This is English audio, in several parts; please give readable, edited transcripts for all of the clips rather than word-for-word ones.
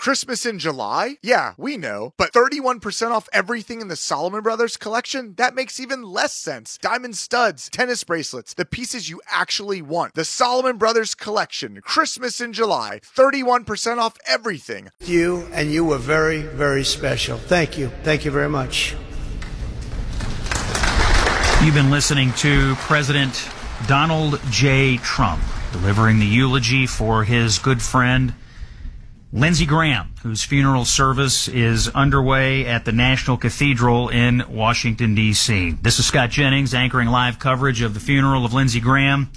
Christmas in July? Yeah, we know, but 31% off everything in the Solomon Brothers collection? That makes even less sense. Diamond studs, tennis bracelets, the pieces you actually want. The Solomon Brothers collection, Christmas in July, 31% off everything. You, and you were very, very special. Thank you. Thank you very much. You've been listening to President Donald J. Trump delivering the eulogy for his good friend Lindsey Graham, whose funeral service is underway at the National Cathedral in Washington, D.C. This is Scott Jennings anchoring live coverage of the funeral of Lindsey Graham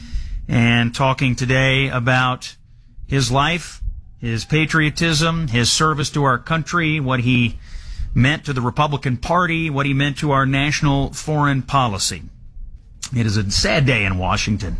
and talking today about his life, his patriotism, his service to our country, what he meant to the Republican Party, what he meant to our national foreign policy. It is a sad day in Washington.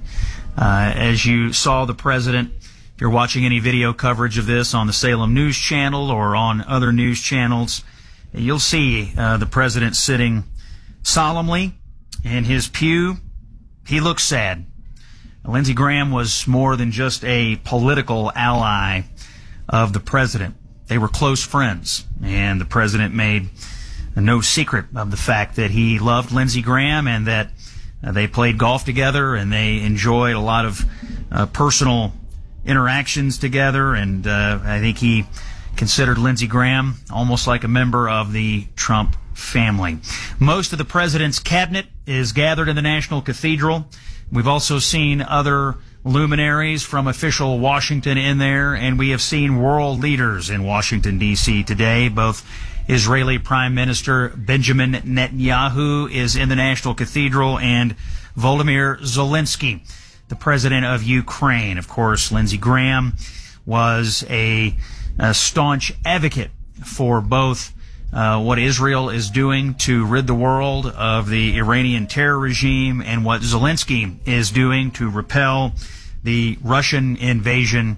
As you saw the president, if you're watching any video coverage of this on the Salem News Channel or on other news channels, you'll see the president sitting solemnly in his pew. He looks sad. Lindsey Graham was more than just a political ally of the president. They were close friends, and the president made no secret of the fact that he loved Lindsey Graham and that they played golf together and they enjoyed a lot of personal interactions together, and I think he considered Lindsey Graham almost like a member of the Trump family. Most of the president's cabinet is gathered in the National Cathedral. We've also seen other luminaries from official Washington in there, and we have seen world leaders in Washington, D.C. today. Both Israeli Prime Minister Benjamin Netanyahu is in the National Cathedral, and Volodymyr Zelensky, the president of Ukraine. Of course, Lindsey Graham was a staunch advocate for both what Israel is doing to rid the world of the Iranian terror regime and what Zelensky is doing to repel the Russian invasion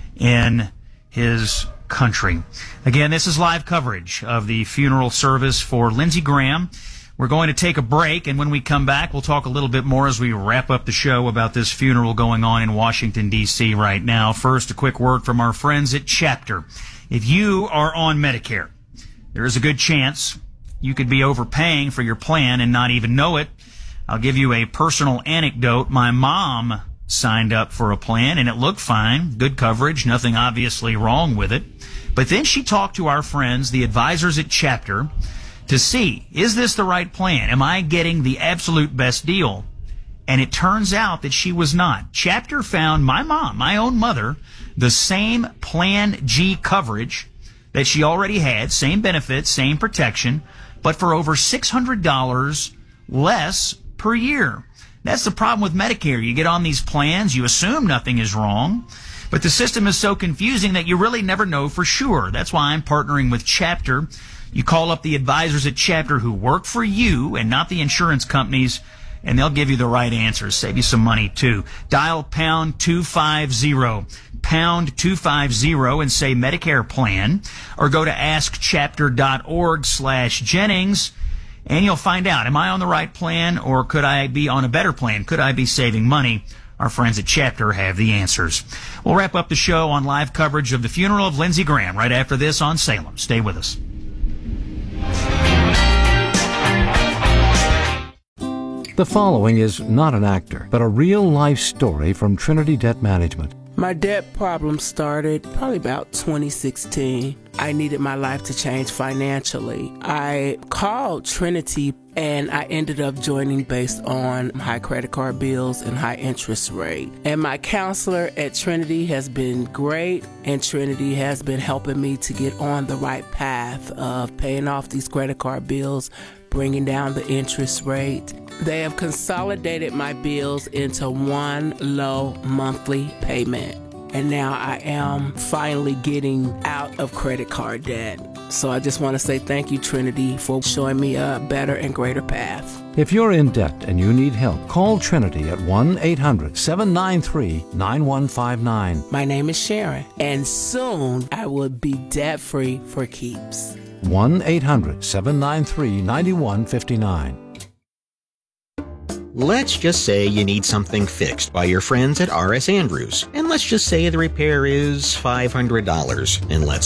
in his country. Again, this is live coverage of the funeral service for Lindsey Graham. We're going to take a break, and when we come back, we'll talk a little bit more as we wrap up the show about this funeral going on in Washington, D.C. right now. First, a quick word from our friends at Chapter. If you are on Medicare, there is a good chance you could be overpaying for your plan and not even know it. I'll give you a personal anecdote. My mom signed up for a plan, and it looked fine, good coverage, nothing obviously wrong with it. But then she talked to our friends, the advisors at Chapter, to see, is this the right plan? Am I getting the absolute best deal? And it turns out that she was not. Chapter found my mom, my own mother, the same Plan G coverage that she already had, same benefits, same protection, but for over $600 less per year. That's the problem with Medicare. You get on these plans, you assume nothing is wrong, but the system is so confusing that you really never know for sure. That's why I'm partnering with Chapter. You call up the advisors at Chapter who work for you and not the insurance companies, and they'll give you the right answers, save you some money too. Dial pound 250, pound 250 and say Medicare plan, or go to askchapter.org/Jennings. And you'll find out, am I on the right plan, or could I be on a better plan? Could I be saving money? Our friends at Chapter have the answers. We'll wrap up the show on live coverage of the funeral of Lindsey Graham right after this on Salem. Stay with us. The following is not an actor, but a real-life story from Trinity Debt Management. My debt problem started probably about 2016. I needed my life to change financially. I called Trinity and I ended up joining based on high credit card bills and high interest rate. And my counselor at Trinity has been great, and Trinity has been helping me to get on the right path of paying off these credit card bills, bringing down the interest rate. They have consolidated my bills into one low monthly payment. And now I am finally getting out of credit card debt. So I just want to say thank you, Trinity, for showing me a better and greater path. If you're in debt and you need help, call Trinity at 1-800-793-9159. My name is Sharon, and soon I will be debt-free for keeps. 1-800-793-9159. Let's just say you need something fixed by your friends at R.S. Andrews, and let's just say the repair is $500, and let's